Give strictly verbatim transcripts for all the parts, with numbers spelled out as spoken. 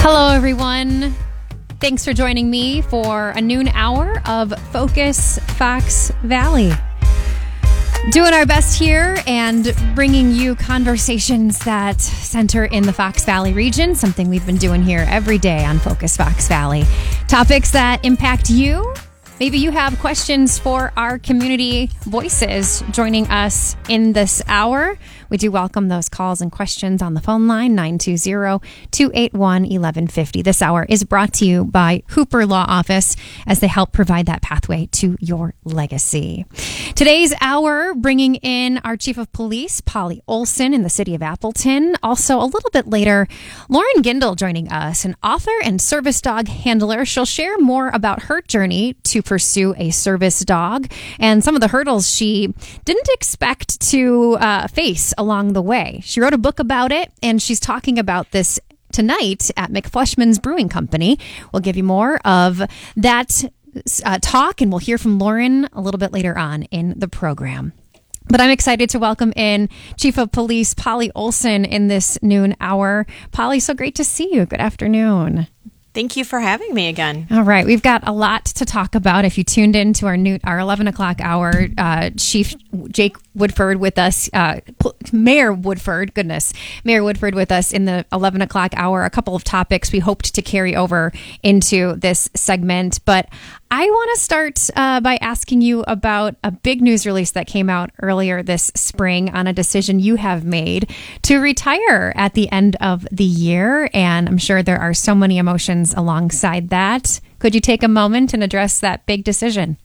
Hello, everyone. Thanks for joining me for a noon hour of Focus Fox Valley. Doing our best here and bringing you conversations that center in the Fox Valley region, something we've been doing here every day on Focus Fox Valley. Topics that impact you. Maybe you have questions for our community voices joining us in this hour. We do welcome those calls and questions on the phone line, nine two zero, two eight one, one one five zero. This hour is brought to you by Hooper Law Office as they help provide that pathway to your legacy. Today's hour, bringing in our Chief of Police, Polly Olson in the city of Appleton. Also, a little bit later, Lauren Gindel joining us, an author and service dog handler. She'll share more about her journey to pursue a service dog and some of the hurdles she didn't expect to uh, face along the way. She wrote a book about it, and she's talking about this tonight at McFleshman's Brewing Company. We'll give you more of that uh, talk, and we'll hear from Lauren a little bit later on in the program. But I'm excited to welcome in Chief of Police Polly Olson in this noon hour. Polly, so great to see you. Good afternoon. Thank you for having me again. All right. We've got a lot to talk about. If you tuned in to our new, our eleven o'clock hour, uh, Chief Jake Woodford with us, uh, Mayor Woodford, goodness, Mayor Woodford with us in the eleven o'clock hour, a couple of topics we hoped to carry over into this segment. But I want to start uh, by asking you about a big news release that came out earlier this spring on a decision you have made to retire at the end of the year. And I'm sure there are so many emotions alongside that. Could you take a moment and address that big decision?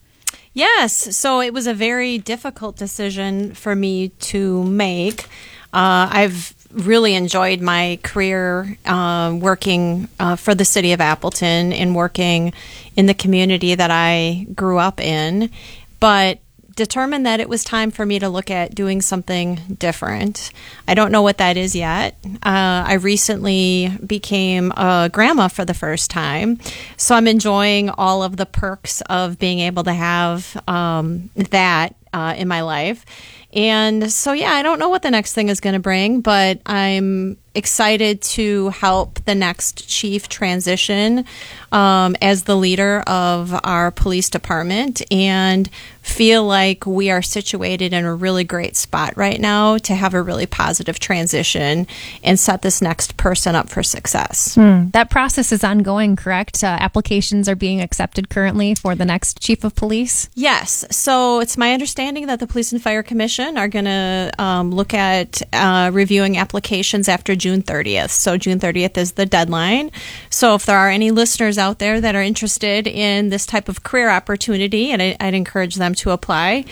Yes. So it was a very difficult decision for me to make. Uh, I've really enjoyed my career uh, working uh, for the city of Appleton and working in the community that I grew up in, but determined that it was time for me to look at doing something different. I don't know what that is yet. Uh, I recently became a grandma for the first time, so I'm enjoying all of the perks of being able to have um, that uh, in my life. And so, yeah, I don't know what the next thing is going to bring, but I'm excited to help the next chief transition um, as the leader of our police department, and feel like we are situated in a really great spot right now to have a really positive transition and set this next person up for success. Hmm. That process is ongoing, correct? Uh, applications are being accepted currently for the next chief of police? Yes. So it's my understanding that the Police and Fire Commission are going to um, look at uh, reviewing applications after June thirtieth. So June thirtieth is the deadline. So if there are any listeners out there that are interested in this type of career opportunity, and I, I'd encourage them to apply.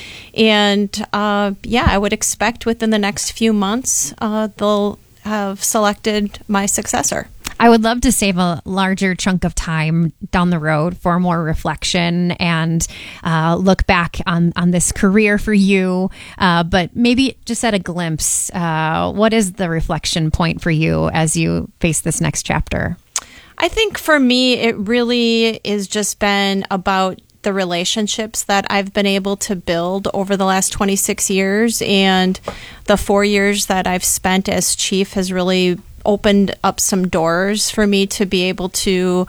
And uh, yeah, I would expect within the next few months uh, they'll have selected my successor. I would love to save a larger chunk of time down the road for more reflection and uh, look back on, on this career for you. Uh, but maybe just at a glimpse, uh, what is the reflection point for you as you face this next chapter? I think for me, it really has just been about the relationships that I've been able to build over the last twenty-six years. And the four years that I've spent as chief has really opened up some doors for me to be able to,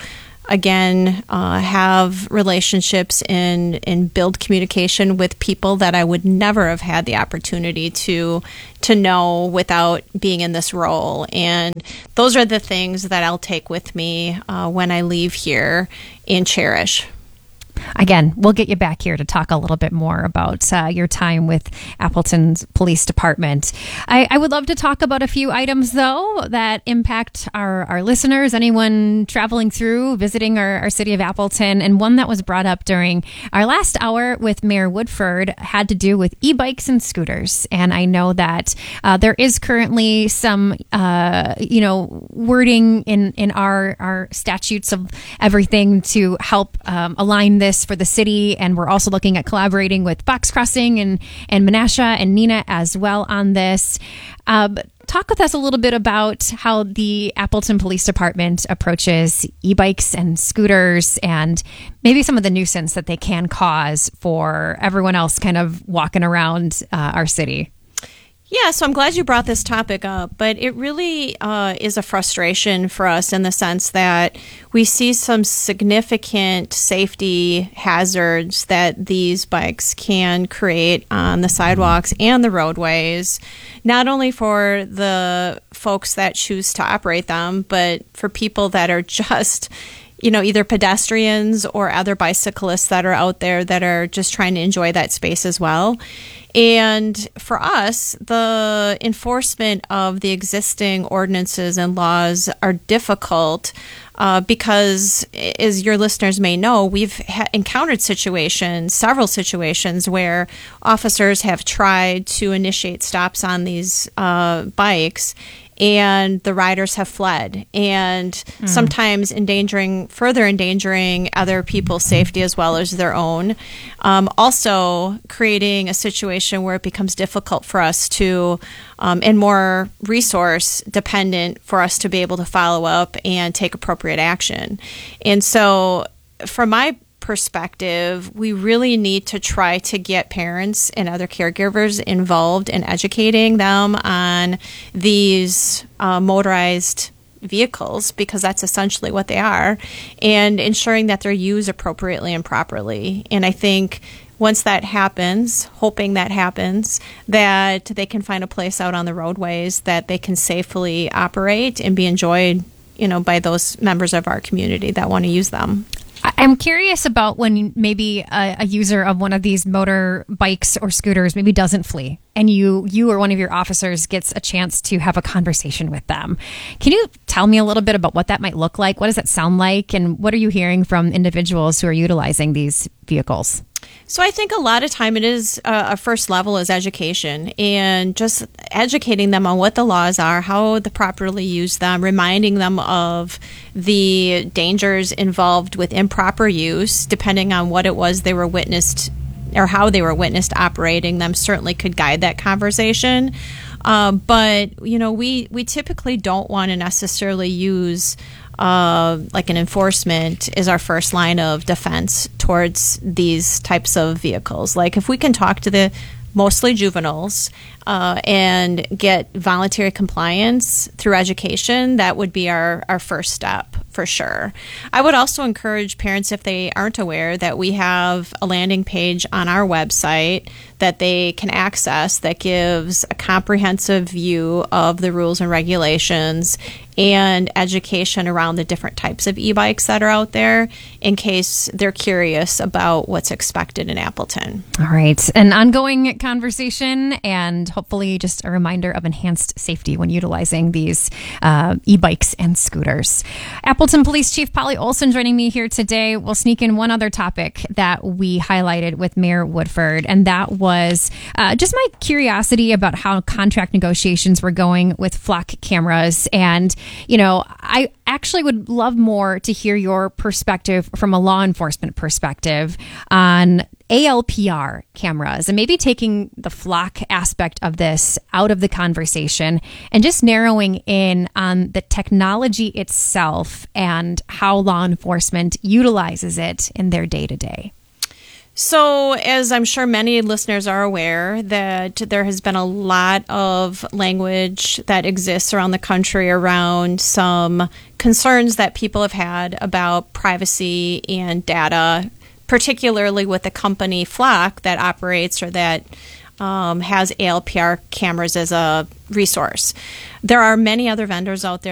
again, uh, have relationships and, and build communication with people that I would never have had the opportunity to to know without being in this role. And those are the things that I'll take with me uh, when I leave here and cherish. Again, we'll get you back here to talk a little bit more about uh, your time with Appleton's Police Department. I, I would love to talk about a few items, though, that impact our, our listeners, anyone traveling through, visiting our, our city of Appleton. And one that was brought up during our last hour with Mayor Woodford had to do with e-bikes and scooters. And I know that uh, there is currently some, uh, you know, wording in, in our, our statutes of everything to help um, align this for the city, and we're also looking at collaborating with Box Crossing and and Menasha and Nina as well on this. Uh, talk with us a little bit about how the Appleton Police Department approaches e-bikes and scooters, and maybe some of the nuisance that they can cause for everyone else kind of walking around uh, our city. Yeah, so I'm glad you brought this topic up, but it really uh, is a frustration for us in the sense that we see some significant safety hazards that these bikes can create on the sidewalks and the roadways, not only for the folks that choose to operate them, but for people that are just, you know, either pedestrians or other bicyclists that are out there that are just trying to enjoy that space as well. And for us, the enforcement of the existing ordinances and laws are difficult uh, because, as your listeners may know, we've ha- encountered situations, several situations, where officers have tried to initiate stops on these uh, bikes, and the riders have fled, and mm. sometimes endangering, further endangering other people's safety as well as their own. Um, also creating a situation where it becomes difficult for us to, um, and more resource dependent for us to be able to follow up and take appropriate action. And so from my perspective, we really need to try to get parents and other caregivers involved in educating them on these uh, motorized vehicles, because that's essentially what they are, and ensuring that they're used appropriately and properly. And I think once that happens, hoping that happens, that they can find a place out on the roadways that they can safely operate and be enjoyed, you know, by those members of our community that want to use them. I'm curious about when maybe a, a user of one of these motor bikes or scooters maybe doesn't flee, and you you or one of your officers gets a chance to have a conversation with them. Can you tell me a little bit about what that might look like? What does that sound like? And what are you hearing from individuals who are utilizing these vehicles? So I think a lot of time it is uh, a first level is education, and just educating them on what the laws are, how to properly use them, reminding them of the dangers involved with improper use, depending on what it was they were witnessed or how they were witnessed operating them, certainly could guide that conversation. Uh, but, you know, we, we typically don't want to necessarily use Uh, like an enforcement is our first line of defense towards these types of vehicles. Like if we can talk to the mostly juveniles uh, and get voluntary compliance through education, that would be our, our first step for sure. I would also encourage parents, if they aren't aware, that we have a landing page on our website that they can access that gives a comprehensive view of the rules and regulations and education around the different types of e-bikes that are out there, in case they're curious about what's expected in Appleton. All right. An ongoing conversation, and hopefully just a reminder of enhanced safety when utilizing these uh, e-bikes and scooters. Appleton Police Chief Polly Olson joining me here today. We'll sneak in one other topic that we highlighted with Mayor Woodford, and that was uh, just my curiosity about how contract negotiations were going with flock cameras. And you know, I actually would love more to hear your perspective from a law enforcement perspective on A L P R cameras, and maybe taking the flock aspect of this out of the conversation and just narrowing in on the technology itself and how law enforcement utilizes it in their day-to-day. So, as I'm sure many listeners are aware, that there has been a lot of language that exists around the country around some concerns that people have had about privacy and data, particularly with the company Flock that operates or that um, has A L P R cameras as a resource. There are many other vendors out there